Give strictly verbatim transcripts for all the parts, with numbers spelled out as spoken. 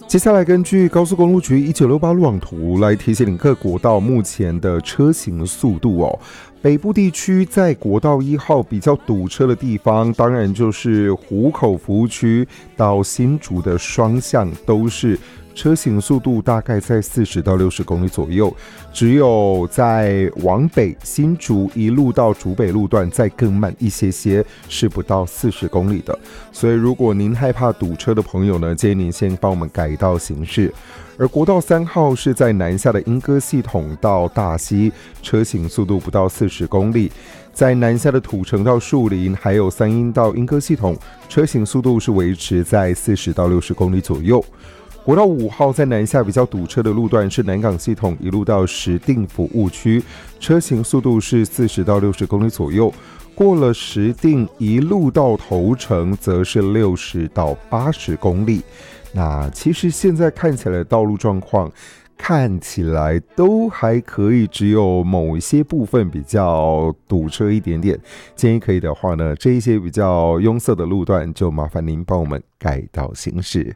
接下来根据高速公路局一九六八路网图来提醒各国道目前的车行速度哦。北部地区在国道一号比较堵车的地方，当然就是湖口服务区到新竹的双向都是车行速度大概在四十到六十公里左右，只有在往北新竹一路到竹北路段再更慢一些些，是不到四十公里的。所以如果您害怕堵车的朋友呢，建议您先帮我们改道行驶。而国道三号是在南下的莺歌系统到大溪，车行速度不到四十公里。在南下的土城到树林，还有三鶯到莺歌系统，车行速度是维持在四十到六十公里左右。国道五号在南下比较堵车的路段是南港系统一路到石碇服务区，车行速度是四十到六十公里左右。过了石碇一路到头城则是六十到八十公里。那其实现在看起来的道路状况看起来都还可以，只有某一些部分比较堵车一点点。建议可以的话呢，这一些比较拥塞的路段就麻烦您帮我们改道行驶。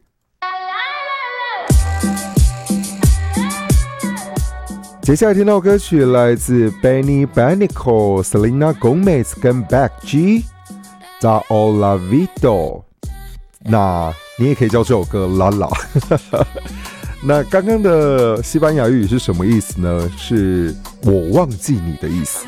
接下来听到歌曲来自 Benny Benico、Selena Gomez 跟 Beck G，Da Olla Vito。那你也可以叫这首歌拉拉。那刚刚的西班牙语是什么意思呢？是我忘记你的意思。